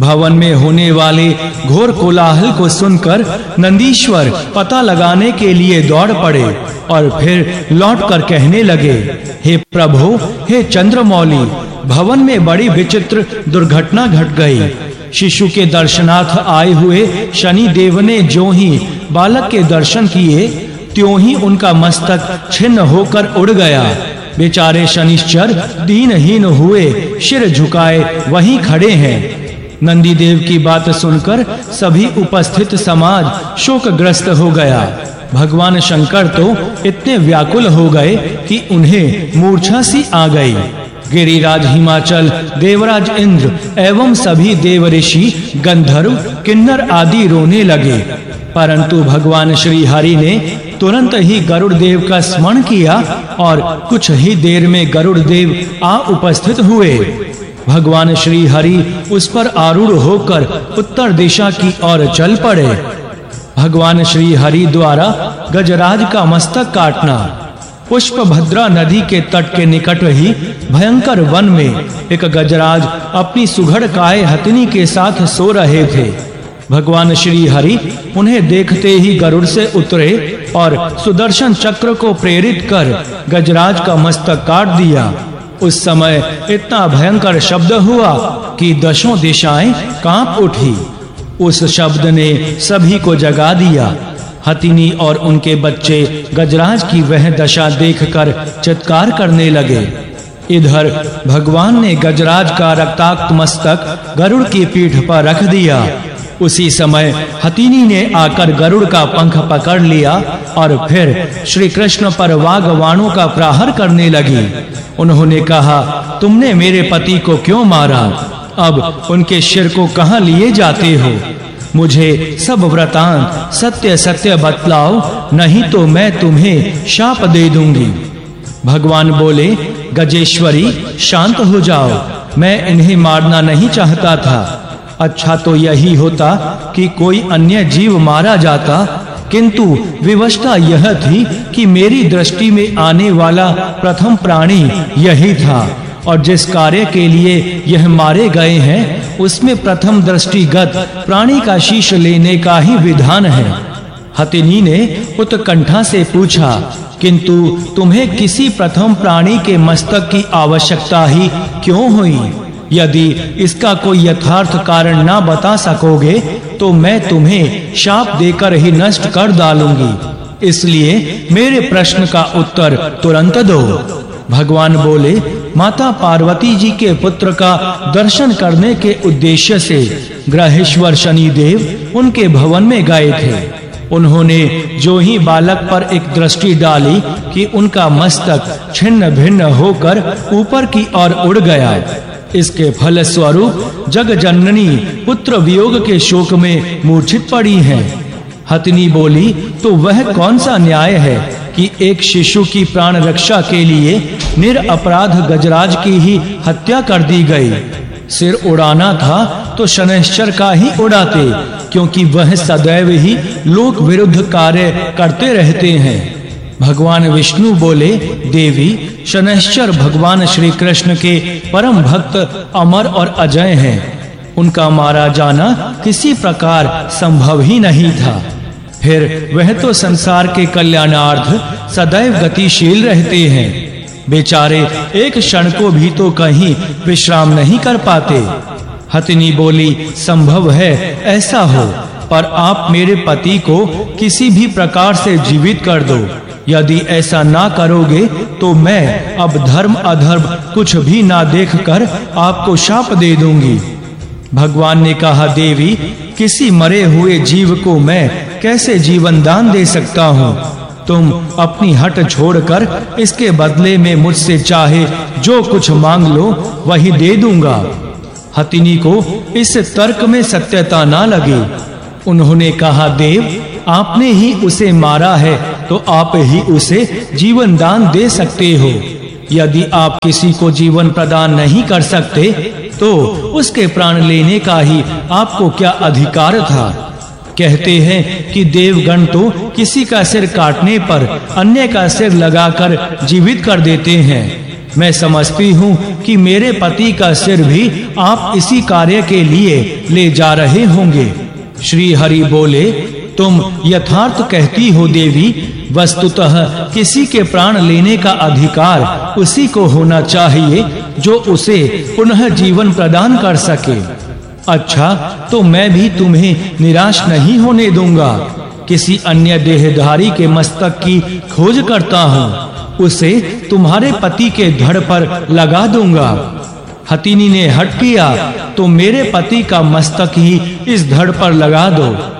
भवन में होने वाले घोर कोलाहल को सुनकर नंदीश्वर पता लगाने के लिए दौड़ पड़े और फिर लौटकर कहने लगे, हे प्रभु, हे चंद्रमौली, भवन में बड़ी विचित्र दुर्घटना घट गई। शिशु के दर्शनार्थ आए हुए शनि देव ने जो ही बालक के दर्शन किए, त्यों ही उनका मस्तक छिन्न होकर उड़ गया। बेचारे शनिश्चर दीनहीन हुए सिर झुकाए वहीं खड़े हैं। नंदी देव की बात सुनकर सभी उपस्थित समाज शोकग्रस्त हो गया। भगवान शंकर तो इतने व्याकुल हो गए कि उन्हें मूर्छा सी आ गई। गिरिराज हिमाचल, देवराज इंद्र एवं सभी देव ऋषि, गंधर्व, किन्नर आदि रोने लगे। परंतु भगवान श्री हरि ने तुरंत ही गरुड़ देव का स्मरण किया और कुछ ही देर में गरुड़ देव आ उपस्थित हुए। भगवान श्री हरि उस पर आरूढ़ होकर उत्तर दिशा की ओर चल पड़े। भगवान श्री हरि द्वारा गजराज का मस्तक काटना। पुष्पभद्रा नदी के तट के निकट ही भयंकर वन में एक गजराज अपनी सुघड़ काय हथिनी के साथ सो रहे थे। भगवान श्री हरि उन्हें देखते ही गरुड़ से उतरे और सुदर्शन चक्र को प्रेरित कर गजराज का मस्तक काट दिया। उस समय इतना भयंकर शब्द हुआ कि दशों दिशाएं कांप उठी। उस शब्द ने सभी को जगा दिया। हथिनी और उनके बच्चे गजराज की वह दशा देखकर चित्कार करने लगे। इधर भगवान ने गजराज का रक्ताक्त मस्तक गरुड़ की पीठ पर रख दिया। उसी समय हथिनी ने आकर गरुड़ का पंख पकड़ लिया और फिर श्री कृष्ण पर वागवाणों का प्रहार करने लगी। उन्होंने कहा, तुमने मेरे पति को क्यों मारा? अब उनके सिर को कहां लिए जाते हो? मुझे सब वृतांत सत्य सत्य बतलाओ, नहीं तो मैं तुम्हें शाप दे दूंगी। भगवान बोले, गजेश्वरी, शांत हो जाओ, मैं इन्हें मारना नहीं चाहता था। अच्छा तो यही होता कि कोई अन्य जीव मारा जाता, किंतु विवशता यह थी कि मेरी दृष्टि में आने वाला प्रथम प्राणी यही था और जिस कार्य के लिए यह मारे गए हैं उसमें प्रथम दृष्टिगत प्राणी का शीश लेने का ही विधान है। हथिनी ने उत्कंठा से पूछा, किंतु तुम्हें किसी प्रथम प्राणी के मस्तक की आवश्यकता ही क्यों हुई? यदि इसका कोई यथार्थ कारण ना बता सकोगे तो मैं तुम्हें शाप देकर ही नष्ट कर डालूंगी। इसलिए मेरे प्रश्न का उत्तर तुरंत दो। भगवान बोले, माता पार्वती जी के पुत्र का दर्शन करने के उद्देश्य से ग्रहेश्वर शनि देव उनके भवन में गए थे। उन्होंने जो ही बालक पर एक दृष्टि डाली कि उनका मस्तक छिन्न भिन्न होकर ऊपर की ओर उड़ गया। इसके फल स्वरूप जग जननी पुत्र वियोग के शोक में मूर्छित पड़ी हैं। हथिनी बोली, तो वह कौन सा न्याय है कि एक शिशु की प्राण रक्षा के लिए निरपराध गजराज की ही हत्या कर दी गई? सिर उड़ाना था तो शनैश्चर का ही उड़ाते, क्योंकि वह सदैव ही लोक विरुद्ध कार्य करते रहते हैं। भगवान विष्णु बोले, देवी, शनैश्चर भगवान श्री कृष्ण के परम भक्त अमर और अजय हैं। उनका मारा जाना किसी प्रकार संभव ही नहीं था। फिर वह तो संसार के कल्याणार्थ सदैव गतिशील रहते हैं। बेचारे एक क्षण को भी तो कहीं विश्राम नहीं कर पाते। हथिनी बोली, संभव है ऐसा हो, पर आप मेरे पति को किसी भी प्रकार से जीवित कर दो। यदि ऐसा ना करोगे तो मैं अब धर्म अधर्म कुछ भी ना देखकर आपको शाप दे दूंगी। भगवान ने कहा, देवी, किसी मरे हुए जीव को मैं कैसे जीवन दान दे सकता हूँ? तुम अपनी हट छोड़कर इसके बदले में मुझसे चाहे जो कुछ मांग लो वही दे दूंगा। हथिनी को इस तर्क में सत्यता ना लगी। उन्होंने कहा, देव, आपने ही उसे मारा है तो आप ही उसे जीवन दान दे सकते हो। यदि आप किसी को जीवन प्रदान नहीं कर सकते तो उसके प्राण लेने का ही आपको क्या अधिकार था? कहते हैं कि देवगण तो किसी का सिर काटने पर अन्य का सिर लगाकर जीवित कर देते हैं, मैं समझती हूँ कि मेरे पति का सिर भी आप इसी कार्य के लिए ले जा रहे होंगे। श्री हरि बोले, तुम यथार्थ कहती हो देवी। वस्तुतः किसी के प्राण लेने का अधिकार उसी को होना चाहिए जो उसे पुनः जीवन प्रदान कर सके। अच्छा, तो मैं भी तुम्हें निराश नहीं होने दूंगा। किसी अन्य देहधारी के मस्तक की खोज करता हूँ, उसे तुम्हारे पति के धड़ पर लगा दूंगा। हथिनी ने हठ किया, तो मेरे पति का मस्तक ही इस धड़ पर लगा दो।